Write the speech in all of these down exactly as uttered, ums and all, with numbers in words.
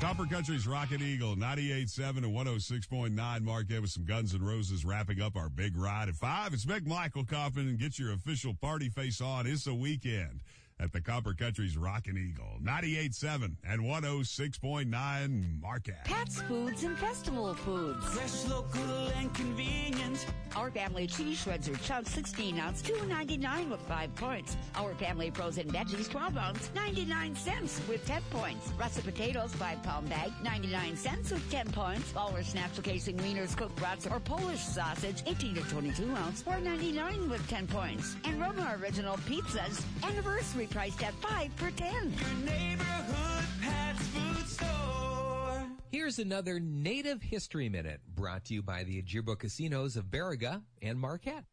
Copper Country's Rocket Eagle, ninety-eight point seven and one oh six point nine Marquette with some Guns N' Roses wrapping up our big ride at five. It's Mick Michael Kaufman, and get your official party face on. It's a weekend at the Copper Country's Rocket Eagle, ninety-eight point seven and one oh six point nine Marquette. Pat's Foods and Festival Foods. Fresh, local, and convenient. Our family cheese shreds are chunks, sixteen ounce, two ninety-nine with five points. Our family frozen veggies, twelve ounce, ninety-nine cents with ten points. Russet potatoes, five pound bag, ninety-nine cents with ten points. Our snacks casing wieners, cooked brats, or Polish sausage, eighteen to twenty-two ounce, four ninety-nine with ten points. And Roma Original Pizzas, anniversary priced at five for ten. Your neighborhood Pat's Food Store. Here's another Native History Minute brought to you by the Ojibwa Casinos of Baraga and Marquette.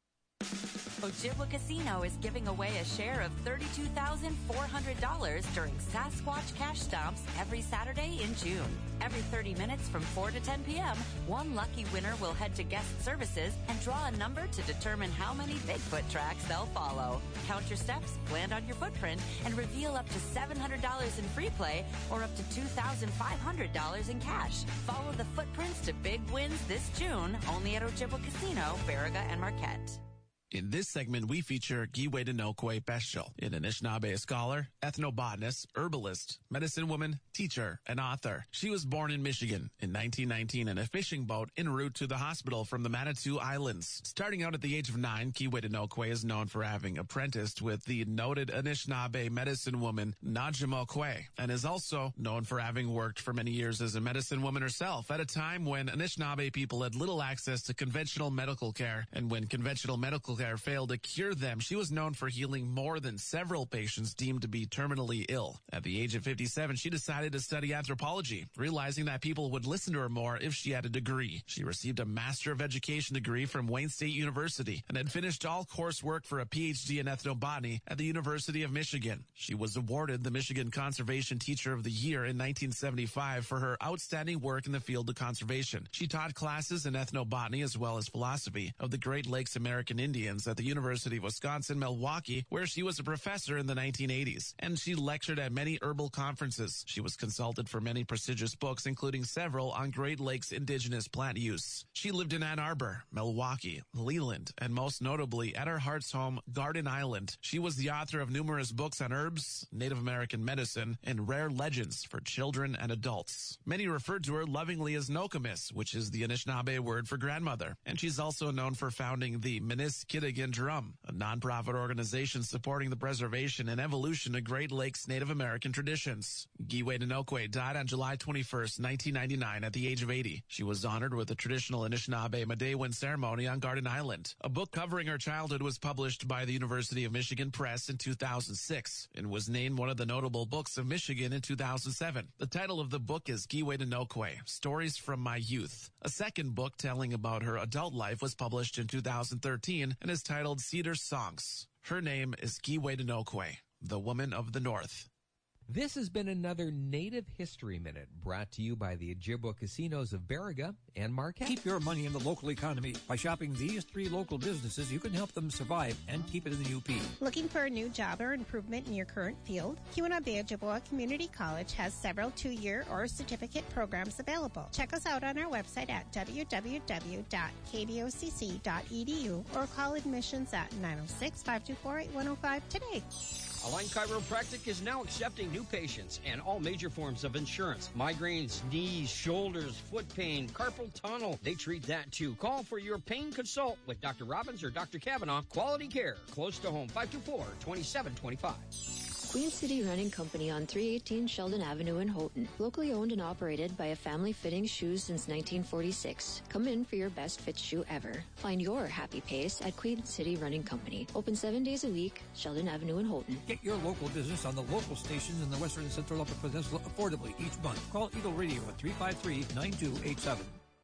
Ojibwa Casino is giving away a share of thirty-two thousand four hundred dollars during Sasquatch Cash Stomps every Saturday in June. Every thirty minutes from four to ten p.m., one lucky winner will head to guest services and draw a number to determine how many Bigfoot tracks they'll follow. Count your steps, land on your footprint, and reveal up to seven hundred dollars in free play or up to two thousand five hundred dollars in cash. Follow the footprints to big wins this June, only at Ojibwa Casino, Baraga, and Marquette. In this segment, we feature Giwe Beshel, an Anishinaabe scholar, ethnobotanist, herbalist, medicine woman, teacher, and author. She was born in Michigan in nineteen nineteen in a fishing boat en route to the hospital from the Manitou Islands. Starting out at the age of nine, Giwe is known for having apprenticed with the noted Anishinaabe medicine woman Najimokwe, and is also known for having worked for many years as a medicine woman herself at a time when Anishinaabe people had little access to conventional medical care, and when conventional medical care failed to cure them, she was known for healing more than several patients deemed to be terminally ill. At the age of fifty-seven, she decided to study anthropology, realizing that people would listen to her more if she had a degree. She received a Master of Education degree from Wayne State University and had finished all coursework for a P H D in ethnobotany at the University of Michigan. She was awarded the Michigan Conservation Teacher of the Year in nineteen seventy-five for her outstanding work in the field of conservation. She taught classes in ethnobotany as well as philosophy of the Great Lakes American Indians at the University of Wisconsin-Milwaukee, where she was a professor in the nineteen eighties, and she lectured at many herbal conferences. She was consulted for many prestigious books, including several on Great Lakes indigenous plant use. She lived in Ann Arbor, Milwaukee, Leland, and most notably at her heart's home, Garden Island. She was the author of numerous books on herbs, Native American medicine, and rare legends for children and adults. Many referred to her lovingly as Nokomis, which is the Anishinaabe word for grandmother, and she's also known for founding the Miniskittigan Drum, a nonprofit organization supporting the preservation and evolution of Great Lakes Native American traditions. Giwe died on July twenty-first, nineteen ninety-nine at the age of eighty. She was honored with a traditional Anishinaabe Madewin ceremony on Garden Island. A book covering her childhood was published by the University of Michigan Press in two thousand six and was named one of the notable books of Michigan in two thousand seven. The title of the book is Giwe Stories from My Youth. A second book telling about her adult life was published in two thousand thirteen and is titled Cedar Songs. Her name is Giwe, the Woman of the North. This has been another Native History Minute brought to you by the Ojibwa Casinos of Baraga and Marquette. Keep your money in the local economy. By shopping these three local businesses, you can help them survive and keep it in the U P. Looking for a new job or improvement in your current field? Keweenaw Bay Ojibwa Community College has several two-year or certificate programs available. Check us out on our website at w w w dot k d o c c dot e d u or call admissions at nine oh six, five two four, eight one oh five today. Align Chiropractic is now accepting new patients and all major forms of insurance. Migraines, knees, shoulders, foot pain, carpal tunnel. They treat that too. Call for your pain consult with Doctor Robbins or Doctor Kavanaugh. Quality care. Close to home. five two four, two seven two five. Queen City Running Company on three eighteen Sheldon Avenue in Houghton. Locally owned and operated by a family fitting shoes since nineteen forty-six. Come in for your best fit shoe ever. Find your happy pace at Queen City Running Company. Open seven days a week, Sheldon Avenue in Houghton. Get your local business on the local stations in the Western and Central Upper Peninsula affordably each month. Call Eagle Radio at three five three, nine two eight seven.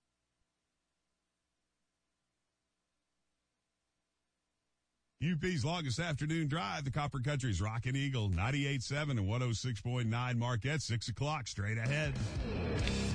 U P's longest afternoon drive, the Copper Country's Rockin' Eagle, ninety-eight point seven and one oh six point nine Marquette, six o'clock straight ahead.